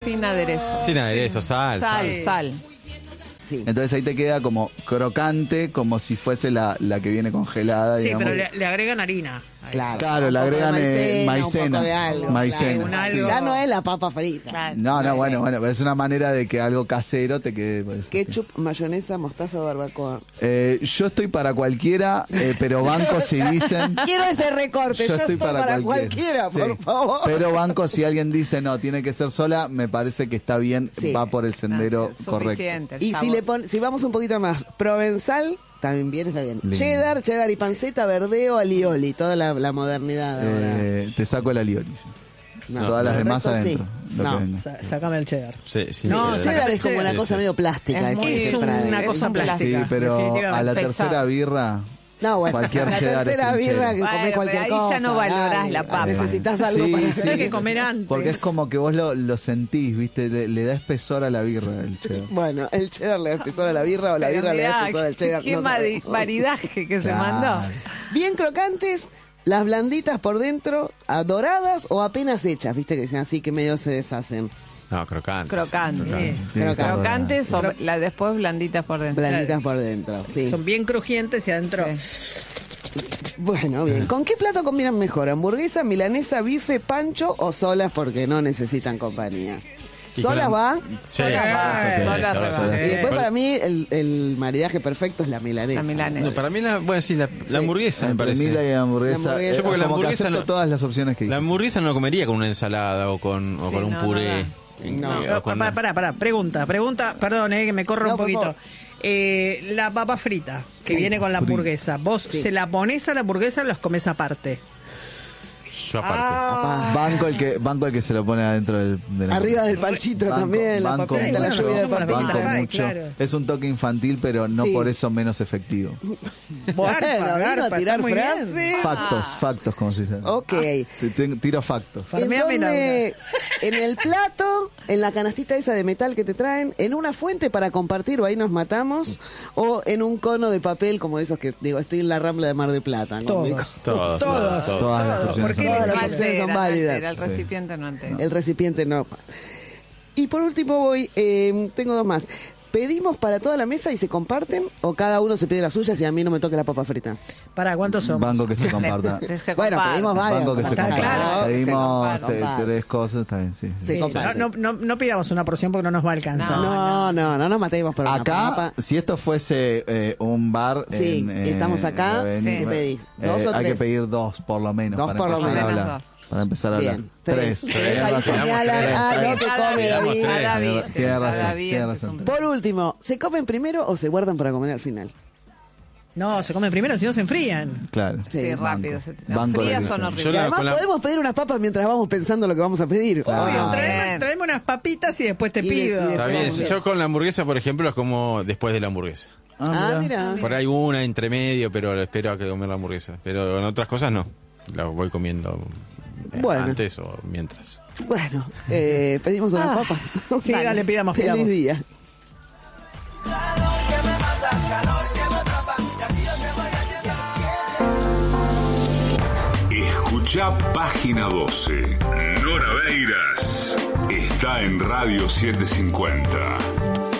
sin aderezo. Sin aderezo, sal. Sí. Entonces ahí te queda como crocante, como si fuese la que viene congelada. Sí, digamos. pero le agregan harina. Claro, le agregan maicena. Un poco de algo, maicena. un algo. Ya no es la papa frita. Claro. No, bueno, es una manera de que algo casero te quede. Pues, Ketchup, mayonesa, mostaza, barbacoa. yo estoy para cualquiera, pero banco si dicen. Quiero ese recorte. Yo estoy para cualquiera, Sí. por favor. Pero banco si alguien dice no, tiene que ser sola, me parece que está bien, Sí. va por el sendero Es correcto. suficiente. el Y sabor. si vamos un poquito más, provenzal, también está bien. Lindo. Cheddar y panceta, verdeo, alioli, toda la modernidad ahora. Te saco el alioli. No, Todas las el demás resto sí. adentro. lo No. que venga. Sácame el cheddar. Sí. No, El sí, cheddar es como una sí, cosa sí. medio plástica. Es muy- ese Es Prade. una cosa un plástica. Sí, pero a definitivamente. la Pesado. tercera birra. No, bueno, Cualquier la cheddar es tercera birra trinchera. que Bueno, comés cualquier pero ahí cosa. ya no valorás dale, la papa. Necesitas algo Sí, para sí. Tenés que comer antes. Porque es como que vos lo sentís, ¿viste? Le da espesor a la birra el cheddar. Bueno, el cheddar le da espesor a la birra o la Pero birra le da mirá, espesor al cheddar. Qué no sabemos. maridaje que se Claro. mandó. Bien crocantes, las blanditas por dentro, doradas o apenas hechas, viste que sean así que medio se deshacen. No, crocantes. Crocantes. Tiene que estar Crocantes o Pero- después blanditas por dentro. Blanditas por dentro, sí. Son bien crujientes y adentro. Sí. Bueno, bien. ¿Con qué plato combinan mejor? ¿Hamburguesa, milanesa, bife, pancho o solas porque no necesitan compañía? Y ¿Solas con la- va? Sí. Sola va, Sí, sola sola, va. sola. Y después Bueno, para mí el maridaje perfecto es la milanesa. La milanesa. no, para mí la hamburguesa me Entre parece. mila y hamburguesa. La hamburguesa. Yo Yo porque la como que hamburguesa acepto no- todas las opciones que La dije. hamburguesa no lo comería con una ensalada o con Sí, un no, puré. no. O con- Pará, pregunta, perdón, que me corro No, un por poquito. favor. La papa frita que viene con la hamburguesa, ¿vos se la pones a la hamburguesa o las comes aparte? Yo aparte. Banco el que se lo pone adentro de la Arriba del panchito también, la banco papita, la mucho, lluvia de somos las papita. papitas, mucho. claro. Es un toque infantil, pero no Sí. por eso menos efectivo. Bueno, vino a tirar está muy bien. frases. Factos, como se dice. Ok. Tiro factos. ¿En Farmeame la dónde? En el plato, en la canastita esa de metal que te traen, en una fuente para compartir o ahí nos matamos, o en un cono de papel como esos que, digo, estoy en la Rambla de Mar del Plata. ¿no? Todos. Todos. Todas las opciones ¿Por qué son le- Todas las No opciones son altera, válidas. el recipiente no altera. El recipiente no. Y por último voy, tengo dos más. ¿Pedimos para toda la mesa y se comparten? ¿O cada uno se pide las suyas y a mí no me toque la papa frita? ¿Para cuántos somos? Banco que se comparta. Se Bueno, comparte. pedimos varias. Banco que se Está comparta. claro. Pedimos Se comparte. tres cosas, está bien, sí. Se Sí, comparte. no pidamos una porción porque no nos va a alcanzar. No nos matemos por una Acá, papa. si esto fuese un bar Sí, estamos acá, en sí. ¿qué pedís? ¿Dos o hay tres? que pedir dos, por lo menos. Dos para por lo empezar a menos. hablar. Dos. Para empezar a hablar. Bien, tres. Tenés Ahí razón. señalan, no te Cada come, bien, David. cada bien, Tienes cada razón, bien, tienes es un- razón. Por último, ¿se comen primero o se guardan para comer al final? No, se comen primero, si no se enfrían. Claro. Sí, Banco. rápido. Banco Frías la son decisión. horribles. Yo Y la- además con la- podemos pedir unas papas mientras vamos pensando lo que vamos a pedir. Obvio, Ah, traeme bien. unas papitas y después te Y de- pido. y de- Está bien. Bien. Yo con la hamburguesa, por ejemplo, las como después de la hamburguesa. Ah, mira. Por ahí una entre medio, pero espero a que comer la hamburguesa. Pero en otras cosas no. La voy comiendo Bueno. antes o mientras. Bueno, pedimos unas papas. Sí, dale, pidamos. Feliz día. Escucha Página 12. Nora Beiras está en Radio 750.